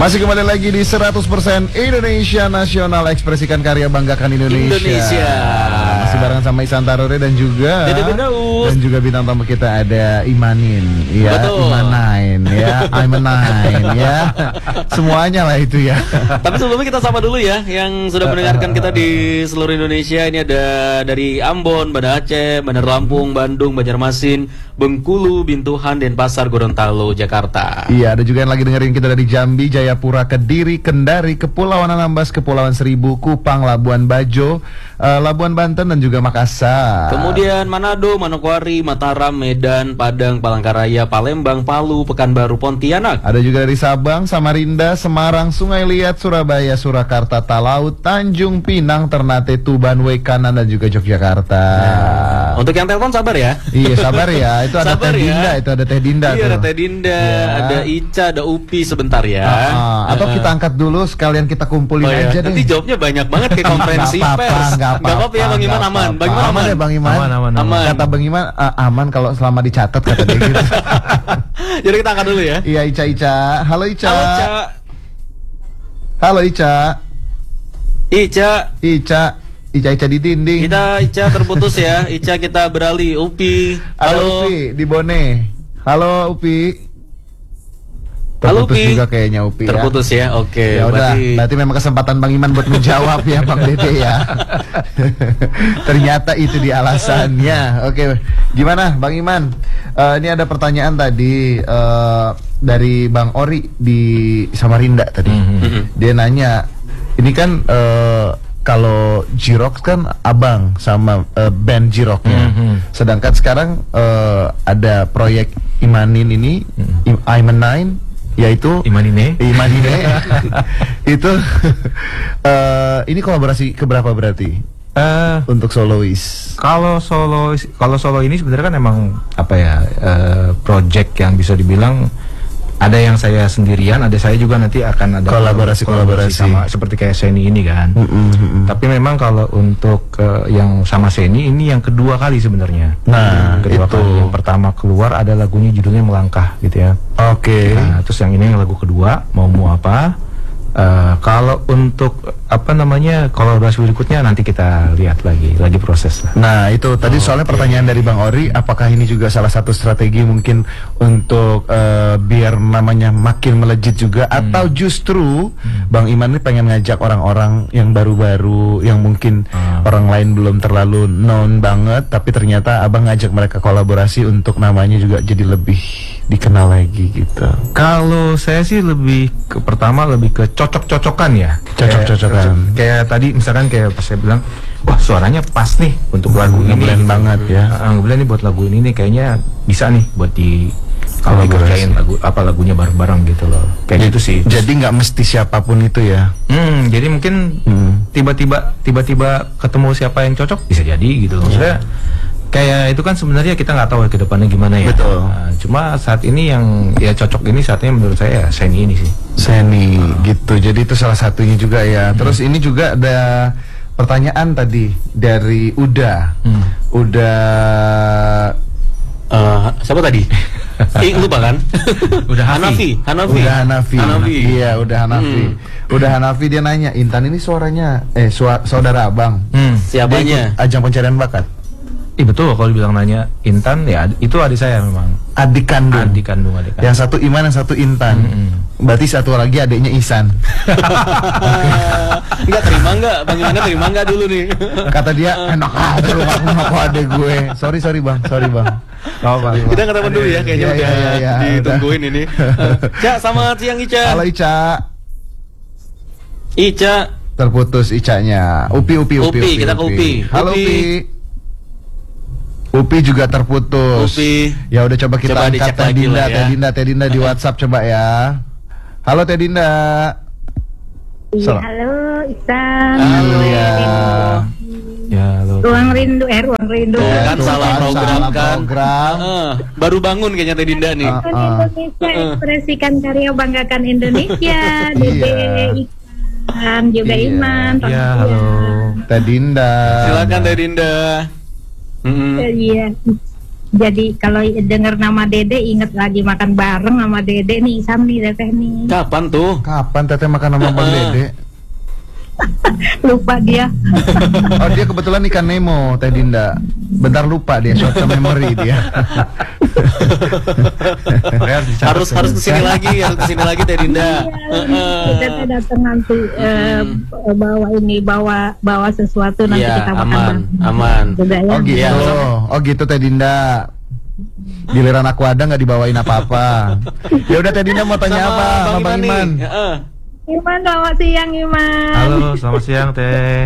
Masih kembali lagi di 100% Indonesia Nasional, ekspresikan karya, banggakan Indonesia. Masih bareng sama Ihsan Tarore dan juga Dede Firdaus. Dan juga bintang tamu kita ada Imanin, ya. Betul. Imanain, ya. Imanain, ya. Semuanya lah itu ya. Tapi sebelumnya kita sapa dulu ya yang sudah mendengarkan kita di seluruh Indonesia. Ini ada dari Ambon, Banda Aceh, Bandar Lampung, Bandung, Banjarmasin, Bengkulu, Bintuhan, Denpasar, Gorontalo, Jakarta. Iya, ada juga yang lagi dengerin kita dari Jambi, Jayapura, Kediri, Kendari, Kepulauan Anambas, Kepulauan Seribu, Kupang, Labuan Bajo, Labuan Banten, dan juga Makassar. Kemudian Manado, Manokwari, Mataram, Medan, Padang, Palangkaraya, Palembang, Palu, Pekanbaru, Pontianak. Ada juga dari Sabang, Samarinda, Semarang, Sungai Liat, Surabaya, Surakarta, Talaut, Tanjung Pinang, Ternate, Tuban, Wekanan, dan juga Yogyakarta. Untuk yang telepon sabar ya. Iya, sabar ya. Itu ada Sabar Teh Dinda, ya. itu ada Teh Dinda Iya, tuh. ada Teh Dinda, Ya. ada Ica, ada Upi sebentar ya. Atau kita angkat dulu sekalian kita kumpulin Oh, iya. aja deh. Nanti jawabnya banyak banget kayak konferensi Nggak apa-apa, pers. nggak apa-apa, ya Bang Iman, nggak aman. apa-apa. Bang Iman Aman ya Bang Iman. Aman. Kata Bang Iman aman kalau selama dicatat, kata dia gitu. Jadi kita angkat dulu ya. Iya, Ica. Halo Ica. Halo Ica. Halo Ica. Ica di dinding. Ica terputus ya. Ica kita beralih. Upi. Ada Halo. Upi di Bone. Halo Upi. Halo, Terputus Upi. juga kayaknya Upi Terputus ya. Oke. Ya udah, berarti memang kesempatan Bang Iman buat menjawab ya Bang Dede ya. Ternyata itu di alasannya. Oke, gimana Bang Iman? Ini ada pertanyaan tadi dari Bang Ori di Samarinda tadi. Dia nanya, ini kan kalau Jirox kan abang sama band Jiroknya. Sedangkan sekarang ada proyek Imanin ini, Imanin, yaitu Imanine. Itu ini kolaborasi keberapa berarti untuk solois? Kalau solo ini sebenarnya kan emang apa ya, project yang bisa dibilang ada yang saya sendirian, ada saya juga nanti akan ada Kolaborasi sama seperti kayak Seni ini kan. Tapi memang kalau untuk yang sama Seni ini yang kedua kali sebenarnya. Nah, kedua itu. kali. Yang pertama keluar ada lagunya judulnya Melangkah gitu ya. Oke. Nah, terus yang ini yang lagu kedua mau apa? Kalau untuk apa namanya kolaborasi berikutnya nanti kita lihat lagi proses lah. Nah itu tadi soalnya pertanyaan dari Bang Ori, apakah ini juga salah satu strategi mungkin untuk biar namanya makin melejit juga, atau justru Bang Iman ini pengen ngajak orang-orang yang baru-baru yang mungkin orang lain belum terlalu known banget, tapi ternyata abang ngajak mereka kolaborasi untuk namanya juga jadi lebih dikenal lagi gitu. Kalau saya sih pertama lebih ke cocok-cocokan ya. Cocok-cocokan. Kayak tadi misalkan kayak pas saya bilang, wah suaranya pas nih untuk lagu ini. Ngeblend banget ya. Ngeblend nih buat lagu ini nih kayaknya bisa nih buat kalau dikerjain lagunya bareng-bareng gitu loh. Kayak gitu sih. Jadi nggak mesti siapapun itu ya. Jadi mungkin tiba-tiba ketemu siapa yang cocok bisa jadi gitu. Maksudnya kayak itu kan sebenarnya kita nggak tahu ya ke depannya gimana ya. Betul. Nah, cuma saat ini yang ya cocok ini saatnya menurut saya Seni ini sih. Seni gitu. Jadi itu salah satunya juga ya. Terus ini juga ada pertanyaan tadi dari Uda. Siapa tadi? Lupa kan? Udah Hanafi. Udah Hanafi. Iya, udah Hanafi. Udah Hanafi, dia nanya, Intan ini suaranya saudara abang. Siapanya? Dia ikut ajang pencarian bakat. Betul, kalau dibilang nanya Intan ya itu adik saya memang. Adik kandung. Yang satu Iman, yang satu Intan. Berarti satu lagi adiknya Ihsan. Enggak, Bang Iman terima enggak dulu nih? Kata dia, enak aja lu ngaku adik gue. Sorry bang. Kita ngetelepon dulu ya, kayaknya udah ditungguin ini. Cak, selamat siang Ica. Halo Ica. Terputus Icanya. Upi. Kita ke Upi. Halo Upi juga terputus. Ya udah coba kita angkat Teh Dinda di WhatsApp coba ya. Halo Teh Dinda. Iya, halo Ihsan. Halo ya. Ya, halo. Ruang rindu. Kan salah program kan. Program. Baru bangun kayaknya Teh Dinda nih. Indonesia, ekspresikan karya, banggakan Indonesia. Dede, Ihsan, juga Iman. Ya, halo. Teh Dinda. Silakan Teh Dinda. Iya. Jadi kalau dengar nama Dede inget lagi makan bareng sama Dede nih Isan nih Teteh nih. Kapan tuh? Kapan Teteh makan sama Bang Dede? Lupa dia. Oh dia kebetulan ikan Nemo, Teh Dinda. Bentar lupa dia, short term memory dia. harus kesini lagi Teh Dinda. Kita datang nanti bawa sesuatu nanti Iya, kita makan aman, bareng. aman. Juga ya. Oh gitu, Iya. oh gitu Teh Dinda. Giliran aku ada nggak dibawain apa-apa. Ya udah Teh Dinda mau tanya apa sama Bang Iman? nih. Heeh. Iman, selamat siang Iman. Halo, selamat siang Teh.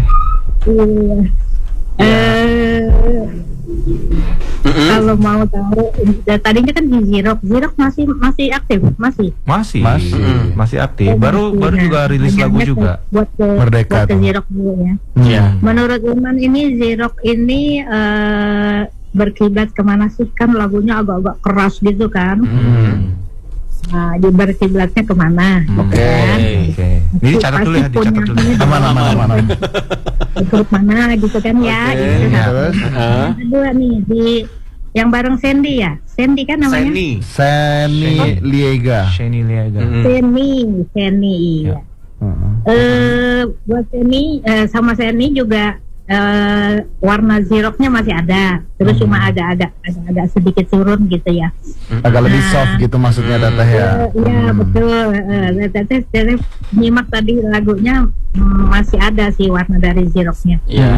Kalau mau tahu, tadinya kan di Xerox masih aktif, masih. Masih aktif. Baru juga rilis lagu juga. Buat ke Merdeka buat ke tuh. Xerox dulu ya. Iya. Menurut Iman ini Xerox ini berkiblat kemana sih, kan lagunya agak-agak keras gitu kan? Nah, di berkiblatnya kemana? Oke. Kan? Oke. Ini dicatat dulu ya, dicatat dulu. Aman. Ikut mana gitu kan ya? Oke. Gitu. Ya, terus? Heeh. Kedua nih di yang bareng Sandy ya, Sandy kan namanya? Seni. Seni Liega. Shani Liaga. Seni iya. Buat Seni sama Seni juga warna Xeroxnya masih ada, terus cuma agak sedikit turun gitu ya. Agak lebih soft gitu maksudnya Teteh ya. Iya betul. Teteh nyimak tadi lagunya masih ada sih warna dari Xeroxnya. Iya.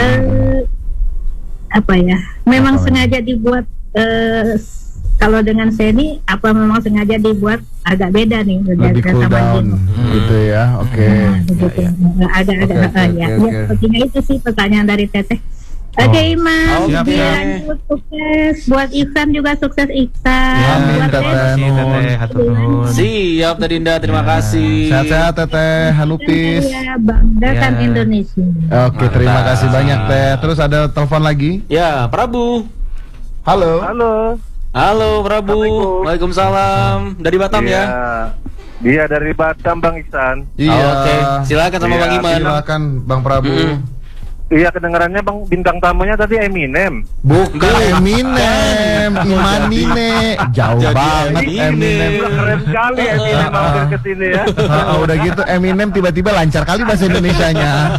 Apa ya? Memang sengaja dibuat kalau dengan Seni apa memang sengaja dibuat agak beda nih Lebih cool down gitu ya. Oke. Agak-agak ya. Oke. Sepertinya itu sih pertanyaan dari Teteh. Oke Iman, Siap, lanjut sukses buat Iksan juga, sukses Iksan. Amin, Buat Teteh. Terima kasih Teteh, hatur nuhun. Siap Teh Dinda, terima kasih. Sehat-sehat Teteh, Halupis. Ya, banggakan Ya. Indonesia. Oke, terima kasih banyak Teh. Terus ada telepon lagi? Ya, Prabu. Halo. Halo Prabu. Waalaikumsalam. Dari Batam ya? Dia dari Batam Bang Iksan. Iya. Oke, silakan sama Iya, Bang Iman. Silakan Bang Prabu. Iya, kedengarannya Bang bintang tamunya tadi Eminem. Bukan Eminem, Imanine. Jauh Jadi banget Eminem. Keren sekali Eminem mampir ke sini ya. Udah gitu Eminem tiba-tiba lancar kali bahasa Indonesianya.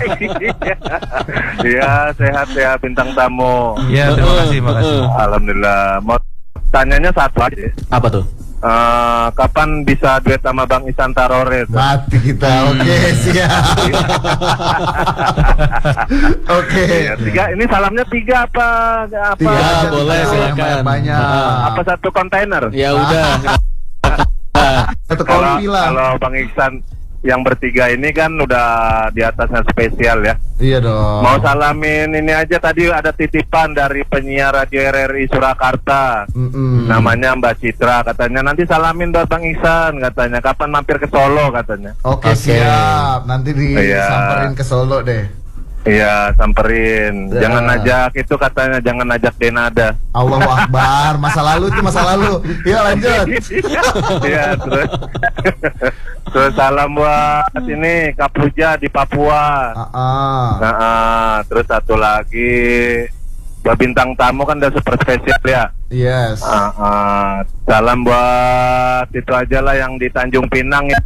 Iya, sehat-sehat bintang tamu. Iya, terima kasih, makasih. Alhamdulillah. Mau tanyanya satu aja. Apa tuh? Kapan bisa duet sama Bang Isan Tarore? Mati kita. Oke, siap. Oke. Iya, tiga. Ini salamnya tiga apa? Tiga aja, boleh, tiga, silakan. banyak. Apa satu kontainer? Ya udah. Satu kompi lah. Kalau Bang Iksan yang bertiga ini kan udah di atasnya spesial ya. Iya dong. Mau salamin ini aja, tadi ada titipan dari penyiar Radio RRI Surakarta. Namanya Mbak Citra, katanya nanti salamin buat Bang Iksan, katanya kapan mampir ke Solo katanya. Oke, siap. Nanti disamperin ke Solo deh. Iya, samperin. Ya. Jangan ajak itu, katanya jangan ajak Denada. Allahu Akbar. Masa lalu itu masa lalu. Ya lanjut. Iya, terus salam buat ini Kapuja di Papua. Terus satu lagi buat bintang tamu kan udah super spesial ya. Yes. Salam buat itu aja lah yang di Tanjung Pinang ya.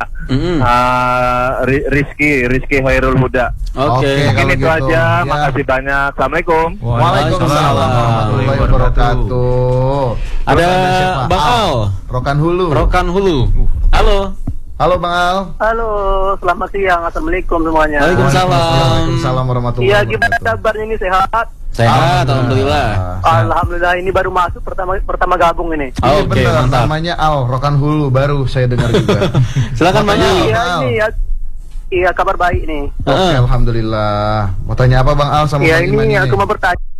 Rizky Hoirul Huda. Oke. Mungkin kalau itu gitu. aja. Ya. Makasih banyak. Assalamualaikum. Waalaikumsalam warahmatullahi wabarakatuh. Ada Terus siapa? Bang Al. Rokan Hulu. Rokan Hulu. Halo. Halo Bang Al. Halo, selamat siang. Assalamualaikum semuanya. Waalaikumsalam. Waalaikumsalam warahmatullahi Iya, gimana wabarakatuh. kabarnya ini, sehat? Sehat, alhamdulillah. Alhamdulillah, ini baru masuk pertama gabung ini. Iya Oke, benar, mantap. namanya Al Rokan Hulu, baru saya dengar juga. Silakan Bang Al. Iya, Al. ini ya. Iya, kabar baik nih. Oke, alhamdulillah. Mau tanya apa Bang Al sama Iya, Bang Iman ini aku mau bertanya